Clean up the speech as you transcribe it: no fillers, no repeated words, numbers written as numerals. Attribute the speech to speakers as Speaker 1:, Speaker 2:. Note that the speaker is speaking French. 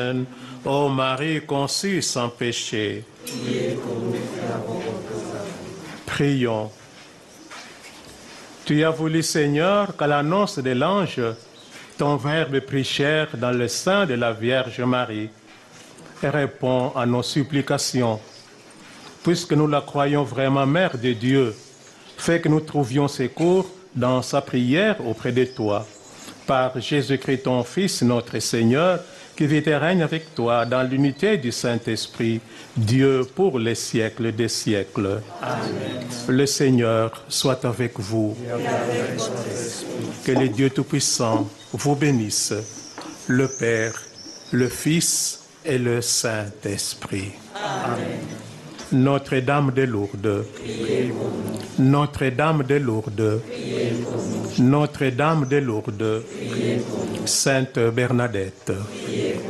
Speaker 1: Ô Marie conçue sans péché, prions. Tu as voulu, Seigneur, qu'à l'annonce de l'ange, ton Verbe prit chair dans le sein de la Vierge Marie et réponds à nos supplications. Puisque nous la croyons vraiment Mère de Dieu, fais que nous trouvions secours dans sa prière auprès de toi. Par Jésus-Christ, ton Fils, notre Seigneur, qui vit et règne avec toi dans l'unité du Saint-Esprit, Dieu pour les siècles des siècles. Amen. Le Seigneur soit avec vous. Que le Dieu Tout-Puissant vous bénisse, le Père, le Fils et le Saint-Esprit. Amen. Notre-Dame de Lourdes, Notre-Dame de Lourdes, Notre-Dame de Lourdes, Sainte Bernadette,